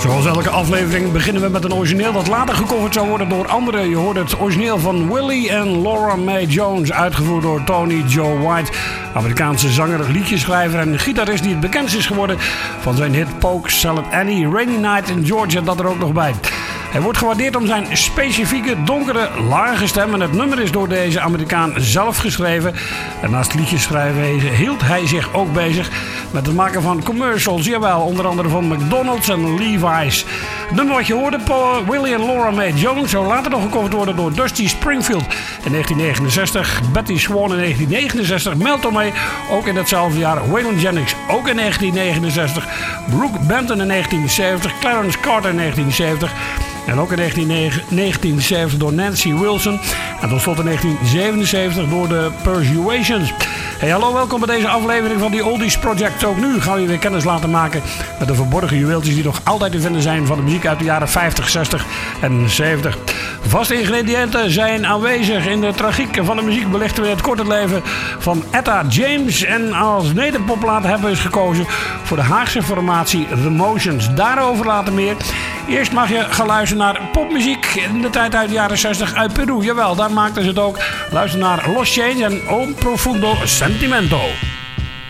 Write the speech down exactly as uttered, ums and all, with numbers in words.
Zoals elke aflevering beginnen we met een origineel dat later gecoverd zou worden door anderen. Je hoort het origineel van Willie en Laura Mae Jones, uitgevoerd door Tony Joe White. Amerikaanse zanger, liedjeschrijver en gitarist die het bekendst is geworden van zijn hit Polk Salad Annie, Rainy Night in Georgia, dat er ook nog bij. Hij wordt gewaardeerd om zijn specifieke, donkere, lage stem. En het nummer is door deze Amerikaan zelf geschreven. En naast liedjes schrijven hield hij zich ook bezig met het maken van commercials. Jawel, onder andere van McDonald's en Levi's. Het nummer wat je hoorde, Willie en Laura Mae Jones, zou later nog gecoverd worden door Dusty Springfield in negentien negenenzestig. Betty Swan in negentien negenenzestig. Mel Tormé ook in hetzelfde jaar. Waylon Jennings ook in negentien negenenzestig. Brooke Benton in negentien zeventig. Clarence Carter in negentien zeventig. En ook in negentien zeventig door Nancy Wilson. En tot slot in negentien zevenenzeventig door de Persuasions. Hey, hallo, welkom bij deze aflevering van die Oldies Project. Ook nu gaan we je weer kennis laten maken met de verborgen juweeltjes die nog altijd te vinden zijn van de muziek uit de jaren vijftig, zestig en zeventig. Vaste ingrediënten zijn aanwezig. In de tragiek van de muziek belichten we het korte leven van Etta James. En als nederpoplaat hebben we eens gekozen voor de Haagse formatie The Motions. Daarover later meer. Eerst mag je gaan luisteren naar popmuziek in de tijd uit de jaren zestig uit Peru. Jawel, daar maakten ze het ook. Luister naar Los Change en Un Profundo Sentimento.